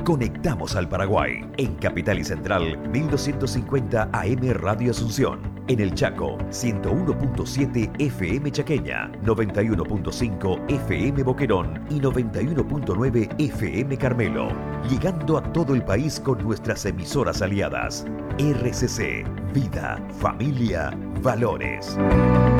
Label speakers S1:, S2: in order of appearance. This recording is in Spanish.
S1: Conectamos al Paraguay. En Capital y Central, 1250 AM Radio Asunción. En el Chaco, 101.7 FM Chaqueña, 91.5 FM Boquerón y 91.9 FM Carmelo. Llegando a todo el país con nuestras emisoras aliadas. RCC, Vida, Familia, Valores.